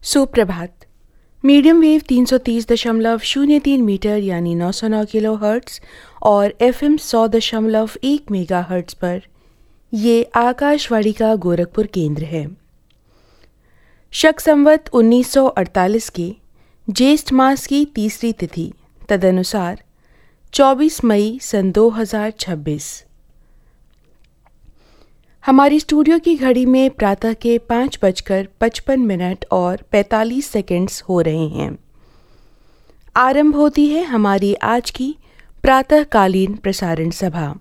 सुप्रभात। Medium wave 330.03 metre यानी 909 kilo hertz और FM 100.1 मेगा हर्ट्ज़ पर ये आकाशवाणी का गोरखपुर केंद्र है। शक संवत 1948 के ज्येष्ठ मास की तीसरी तिथि तदनुसार 24 मई सन 2026। हमारी स्टूडियो की घड़ी में प्रातः के 5:55 और 45 सेकंड्स हो रहे हैं। आरंभ होती है हमारी आज की प्रातःकालीन प्रसारण सभा।